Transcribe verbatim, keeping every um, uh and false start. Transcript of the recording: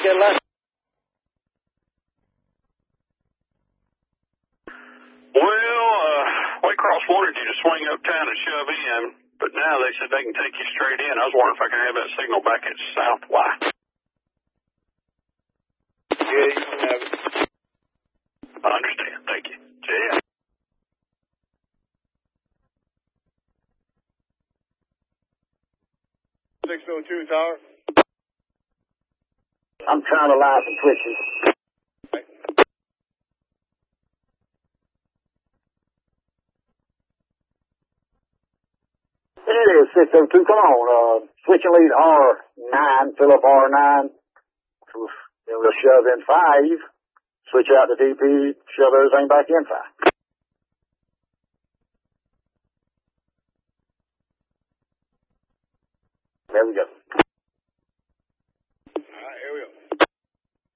get left. Well, uh, Waycross wanted you to swing uptown and shove in, but now they said they can take you straight in. I was wondering if I can have that signal back at South Y. Yeah, you can have it. I understand. Thank you. Yeah. six oh two Tower. I'm trying to lie some switches. It is six oh two. Come on. Uh, switching lead R nine, fill up R nine. Then we'll shove in five. Switch out to D P, shove everything back in five. There we go.